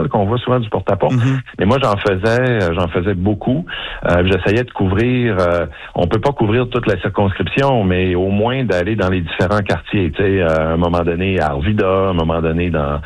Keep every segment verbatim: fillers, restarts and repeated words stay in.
là, qu'on voit souvent du porte-à-porte. Mm-hmm. Mais moi, j'en faisais, j'en faisais beaucoup. Euh, j'essayais de couvrir. Euh, on peut pas couvrir toute la circonscription, mais au moins d'aller dans les différents quartiers. Tu sais, à un moment donné à Arvida, à un moment donné dans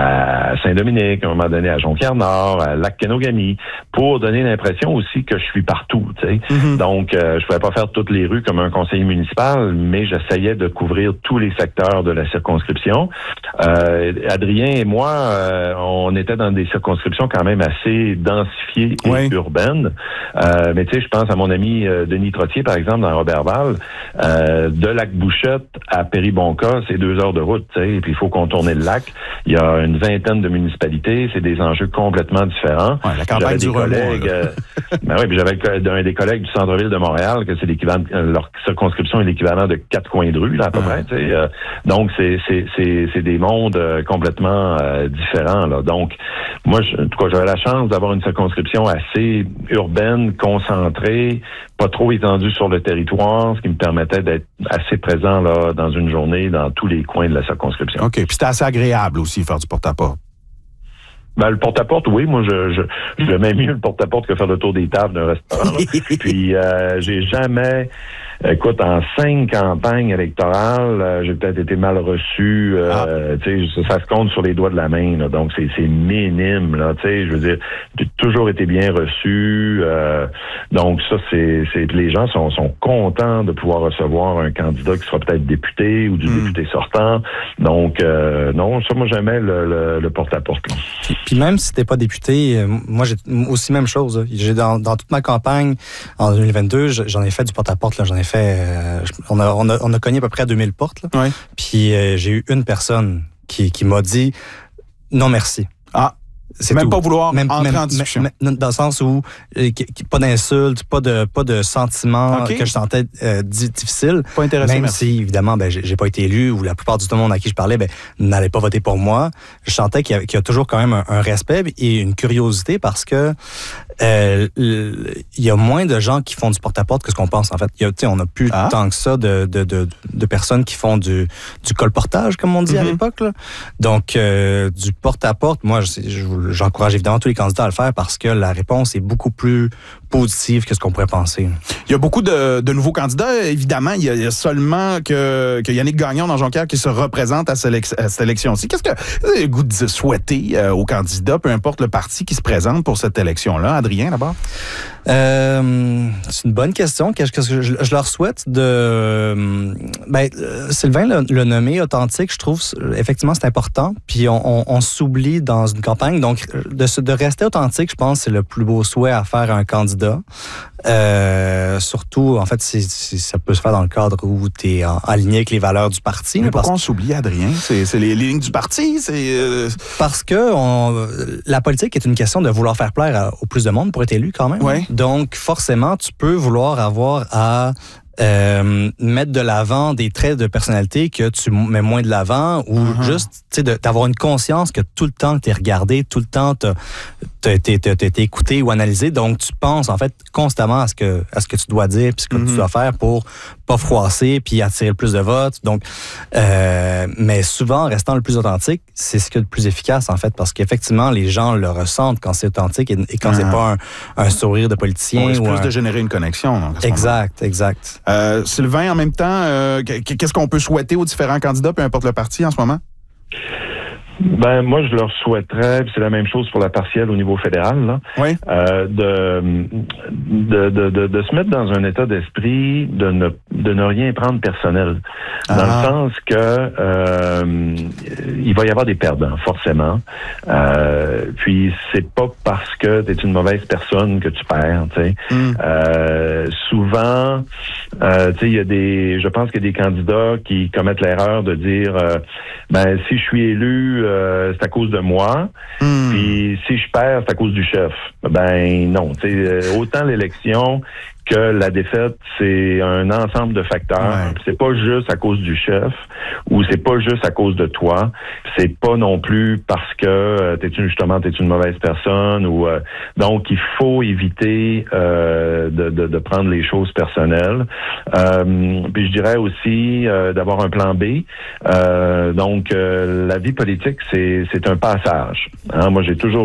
à Saint-Dominique, à un moment donné à Jonquière-Nord, à Lac-Kenogami, pour donner l'impression aussi que je suis partout. Tu sais, mm-hmm. donc euh, je pouvais pas faire toutes les rues comme un conseiller municipal, mais j'essayais de couvrir tous les secteurs de la circonscription. Euh, Adrien et moi, euh, on était dans des circonscriptions quand même assez densifiées et oui. urbaines. Euh, mais tu sais, je pense à mon ami euh, Denis Trottier, par exemple, dans Robertval, euh, de Lac-Bouchette à Péribonka, c'est deux heures de route, tu sais, et puis il faut contourner le lac. Il y a une vingtaine de municipalités, c'est des enjeux complètement différents. Ouais, la campagne du collègues, euh, ben oui, puis j'avais un des collègues du centre-ville de Montréal, que c'est l'équivalent, leur circonscription est l'équivalent de quatre coins de rue, là, à peu ouais. près, tu sais. Euh, donc, c'est, c'est, c'est, c'est des mondes euh, complètement euh, différents, là. Donc, moi, je, en tout cas, j'avais la chance d'avoir une circonscription assez urbaine, concentrée, pas trop étendue sur le territoire, ce qui me permettait d'être assez présent, là, dans une journée, dans tous les coins de la circonscription. OK. Puis c'était assez agréable aussi, faire du porte-à-porte. Ben, le porte-à-porte, oui, moi, je, je, je l'aimais mieux le porte-à-porte que faire le tour des tables d'un restaurant. Puis, euh, j'ai jamais, écoute, en cinq campagnes électorales, euh, j'ai peut-être été mal reçu. Euh, ah. Tu sais, ça se compte sur les doigts de la main, là, donc c'est, c'est minime, là. Tu sais, je veux dire, j'ai toujours été bien reçu. Euh, donc ça, c'est, c'est, les gens sont, sont contents de pouvoir recevoir un candidat qui sera peut-être député ou du mm. député sortant. Donc, euh, non, ça, moi, j'aimais le, le, le porte-à-porte. Là. Puis même si t'es pas député, moi j'ai aussi même chose. J'ai dans, dans toute ma campagne en deux mille vingt-deux, j'en ai fait du porte-à-porte. Là, j'en ai fait, euh, on a on a on a cogné à peu près à deux mille portes. Là. Ouais. Puis euh, j'ai eu une personne qui qui m'a dit non merci. Ah. C'est même tout. Pas vouloir même, entrer même, en discussion. Même, dans le sens où euh, pas d'insultes, pas de pas de sentiments okay. que je sentais euh, difficiles. Pas intéressé. Même merci. si évidemment ben j'ai, j'ai pas été élu ou la plupart du monde à qui je parlais ben n'allait pas voter pour moi. Je sentais qu'il y a, qu'il y a toujours quand même un, un respect et une curiosité parce que euh, il y a moins de gens qui font du porte-à-porte que ce qu'on pense en fait. Il y a, tu sais, on a plus ah. tant que ça de de, de de personnes qui font du du colportage comme on dit mm-hmm. à l'époque là. Donc euh, du porte-à-porte, moi je, je j'encourage évidemment tous les candidats à le faire parce que la réponse est beaucoup plus positive que ce qu'on pourrait penser. Il y a beaucoup de, de nouveaux candidats. Évidemment, il y a, il y a seulement que, que Yannick Gagnon dans Jonquière qui se représente à, sélec- à cette élection-ci. Qu'est-ce que vous avez le goût de souhaiter euh, aux candidats, peu importe le parti qui se présente pour cette élection-là? Adrien, d'abord? Euh, c'est une bonne question. Qu'est-ce que je, je leur souhaite de... Ben, Sylvain l'a, l'a nommé authentique, je trouve, effectivement, c'est important. Puis on, on, on s'oublie dans une campagne. Donc, de, de rester authentique, je pense, c'est le plus beau souhait à faire à un candidat. Euh, surtout, en fait, c'est, c'est, ça peut se faire dans le cadre où tu es aligné avec les valeurs du parti. Mais pourquoi parce... on s'oublie, Adrien? C'est, c'est les, les lignes du parti? C'est, euh... Parce que on, la politique est une question de vouloir faire plaire à, au plus de monde pour être élu quand même. Ouais. Donc, forcément, tu peux vouloir avoir à Euh, mettre de l'avant des traits de personnalité que tu mets moins de l'avant ou uh-huh. juste tu sais d'avoir une conscience que tout le temps t'es regardé, tout le temps t'as, t'as, t'as, t'as, t'as été écouté ou analysé, donc tu penses en fait constamment à ce que à ce que tu dois dire puis ce que uh-huh. tu dois faire pour pas froisser puis attirer le plus de votes. Donc euh, mais souvent en restant le plus authentique, c'est ce qui est le plus efficace en fait parce qu'effectivement les gens le ressentent quand c'est authentique et, et quand uh-huh. c'est pas un, un sourire de politicien. On risque ou plus un... de générer une connexion. Donc, exact, exact. Euh, Sylvain, en même temps, euh, qu'est-ce qu'on peut souhaiter aux différents candidats, peu importe le parti en ce moment? Ben moi je leur souhaiterais, puis c'est la même chose pour la partielle au niveau fédéral, là, oui. euh, de, de, de, de, de se mettre dans un état d'esprit de ne, de ne rien prendre personnel. Dans ah. le sens que euh, il va y avoir des perdants, forcément. Euh, puis c'est pas parce que tu es une mauvaise personne que tu perds, tu sais. Mm. Euh, souvent, euh, tu sais, il y a des, je pense qu'il y a des candidats qui commettent l'erreur de dire, euh, ben si je suis élu, euh, c'est à cause de moi. Mm. Puis si je perds, c'est à cause du chef. Ben non, tu sais, autant l'élection que la défaite, c'est un ensemble de facteurs. Ouais. C'est pas juste à cause du chef ou c'est pas juste à cause de toi. C'est pas non plus parce que euh, t'es une, justement t'es une mauvaise personne ou euh, donc il faut éviter euh, de, de, de prendre les choses personnelles. Euh, puis je dirais aussi euh, d'avoir un plan B. Euh, donc euh, la vie politique, c'est c'est un passage. Hein? Moi, j'ai toujours